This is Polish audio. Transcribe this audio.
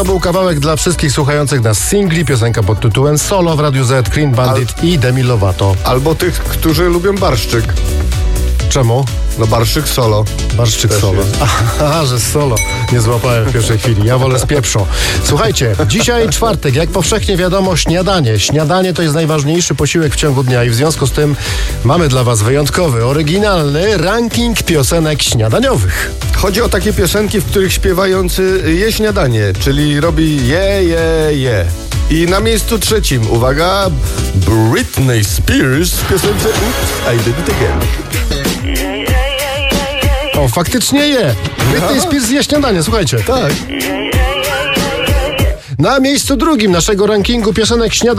To był kawałek dla wszystkich słuchających nas singli, piosenka pod tytułem Solo w Radiu Z, Clean Bandit i Demi Lovato. Albo tych, którzy lubią barszczyk. Czemu? No barszczyk solo. Barszczyk Też solo. jest. Aha, że solo. Nie złapałem w pierwszej chwili. Ja wolę z pieprzą. Słuchajcie, dzisiaj czwartek, jak powszechnie wiadomo, śniadanie. Śniadanie to jest najważniejszy posiłek w ciągu dnia i w związku z tym mamy dla was wyjątkowy, oryginalny ranking piosenek śniadaniowych. Chodzi o takie piosenki, w których śpiewający je śniadanie, czyli robi je. I na miejscu trzecim, uwaga, Britney Spears w piosence Oops, I Did It Again. O, faktycznie je. Britney Spears je śniadanie, słuchajcie. Tak. Na miejscu drugim naszego rankingu piosenek śniadaniowych